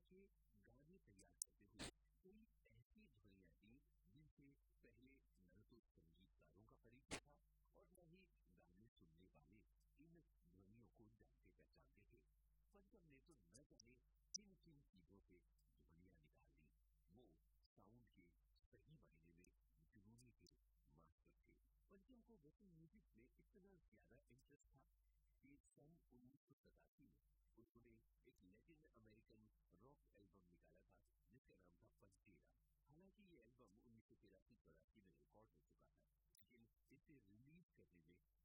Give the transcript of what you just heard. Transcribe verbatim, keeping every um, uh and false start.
के गाने तैयार करते हुए कई ऐसी ध्वनियां थी जिनसे पहले न तो संगीतकारों का परिचय था और न ही गाने सुनने वाले इन ध्वनियों को जानते पहचानते थे। पंचम ने तो न जाने किन किन चीजों से ध्वनियां निकाल ली। वो साउंड के सही मायने में जुनूनी के मास्टर थे। पंचम को वैसे म्यूजिक में इतना ज्यादा इंटरेस्ट था कि सन उन्नीस सौ सतासी में उन्होंने एक लैटिन अमेरिकन रॉक एल्बम निकाला था जिसका नाम था पंचेरा। हालांकि ये एल्बम उन्नीस सौ तिरासी चौरासी में रिकॉर्ड हो चुका था, लेकिन इसे रिलीज करने में